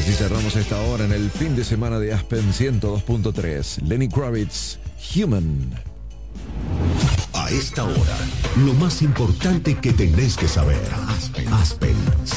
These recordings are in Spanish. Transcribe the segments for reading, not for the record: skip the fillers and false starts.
Así cerramos esta hora en el fin de semana de Aspen 102.3. Lenny Kravitz, Human. A esta hora, lo más importante que tenés que saber. Aspen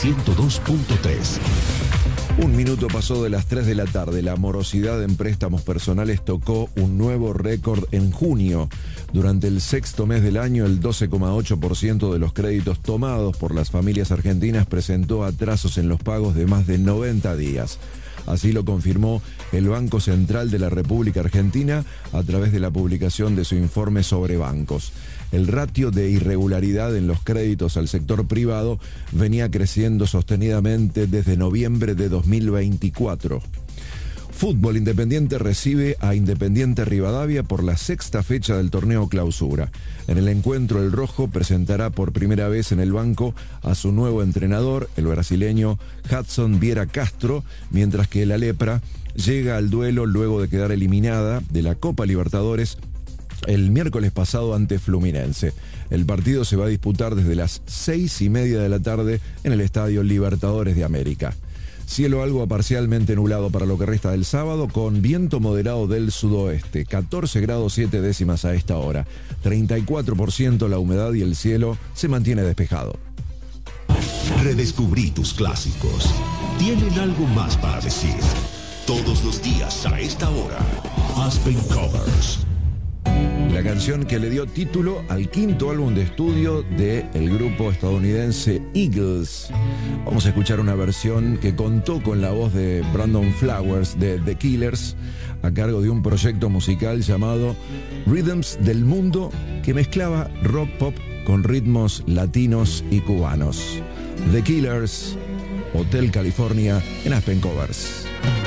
102.3. Un minuto pasó de las 3 de la tarde. La morosidad en préstamos personales tocó un nuevo récord en junio. Durante el sexto mes del año, el 12,8% de los créditos tomados por las familias argentinas presentó atrasos en los pagos de más de 90 días. Así lo confirmó el Banco Central de la República Argentina a través de la publicación de su informe sobre bancos. El ratio de irregularidad en los créditos al sector privado venía creciendo sostenidamente desde noviembre de 2024. Fútbol. Independiente recibe a Independiente Rivadavia por la sexta fecha del torneo Clausura. En el encuentro, el Rojo presentará por primera vez en el banco a su nuevo entrenador, el brasileño Hudson Vieira Castro, mientras que la Lepra llega al duelo luego de quedar eliminada de la Copa Libertadores el miércoles pasado ante Fluminense. El partido se va a disputar desde las 6:30 de la tarde en el Estadio Libertadores de América. Cielo algo parcialmente nublado para lo que resta del sábado, con viento moderado del sudoeste, 14 grados 7 décimas a esta hora, 34% la humedad y el cielo se mantiene despejado. Redescubrí tus clásicos. Tienen algo más para decir. Todos los días a esta hora, Aspen Covers. La canción que le dio título al quinto álbum de estudio del grupo estadounidense Eagles. Vamos a escuchar una versión que contó con la voz de Brandon Flowers de The Killers, a cargo de un proyecto musical llamado Rhythms del Mundo, que mezclaba rock pop con ritmos latinos y cubanos. The Killers, Hotel California en Aspen Covers.